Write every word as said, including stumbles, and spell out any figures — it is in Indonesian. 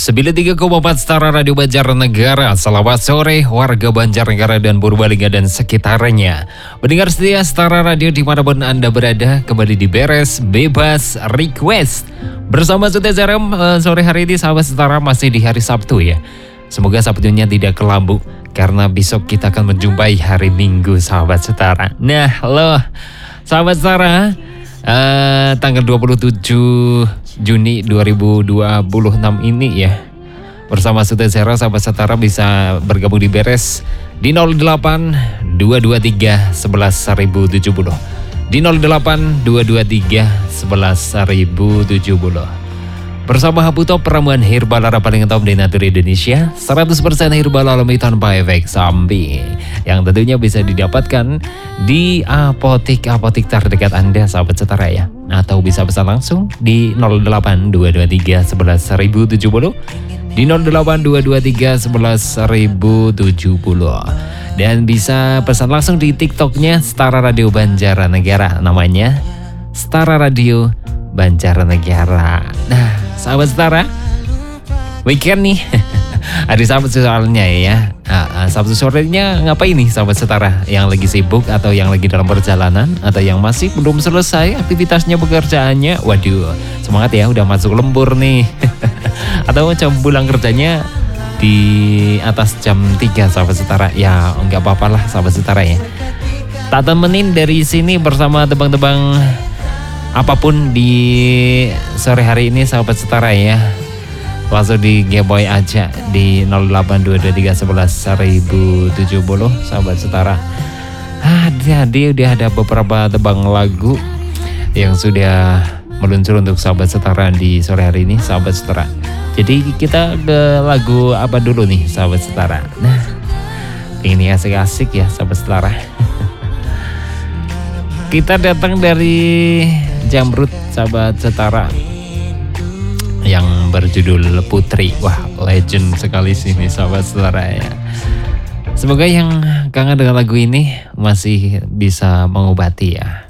sembilan puluh tiga koma empat Setara Radio Banjarnegara. Selamat sore warga Banjarnegara dan Purbalingga dan sekitarnya. Pendengar setia Setara Radio dimanapun Anda berada, kembali di Beres Bebas Request bersama Sute Zarem. uh, Sore hari ini sahabat Setara masih di hari Sabtu ya. Semoga Sabtunya tidak kelabu karena besok kita akan menjumpai hari Minggu sahabat Setara. Nah loh sahabat Setara, uh, tanggal dua puluh tujuh Juni dua ribu dua puluh enam ini ya, bersama Sute Zara sahabat Setara bisa bergabung di Beres di nol delapan dua dua tiga sebelas seribu tujuh puluh, di nol delapan dua dua tiga sebelas seribu tujuh puluh. Bersama Hapu Top, ramuan herbal Arab paling top di Natur Indonesia, seratus persen herbal alami tanpa efek samping, yang tentunya bisa didapatkan di apotik-apotik terdekat Anda sahabat Setara ya. Atau bisa pesan langsung di nol delapan dua dua tiga sebelas seribu tujuh puluh, di nol delapan dua dua tiga sebelas seribu tujuh puluh. Dan bisa pesan langsung di TikToknya Setara Radio Banjarnegara, namanya Setara Radio Banjarnegara. Nah sahabat Setara, weekend nih hari Sabtu soalnya ya. Nah, Sabtu sorenya ngapain nih sahabat Setara? Yang lagi sibuk atau yang lagi dalam perjalanan atau yang masih belum selesai aktivitasnya pekerjaannya? Waduh, semangat ya, udah masuk lembur nih. Atau jam pulang kerjanya di atas jam tiga sahabat Setara. Ya enggak apa-apa lah sahabat Setara ya. Tak temenin dari sini bersama tebang-tebang apapun di sore hari ini sahabat Setara ya. Langsung di Gboy aja di nol delapan dua dua tiga sebelas seribu tujuh puluh sahabat Setara. Ah, jadi udah ada beberapa tebang lagu yang sudah meluncur untuk sahabat Setara di sore hari ini sahabat Setara. Jadi kita ke lagu apa dulu nih sahabat Setara? Nah, ini asik-asik ya sahabat Setara. Kita datang dari Jamrud sahabat Setara yang berjudul Putri. Wah, legend sekali sini sahabat Setara ya. Semoga yang kangen dengan lagu ini masih bisa mengobati ya.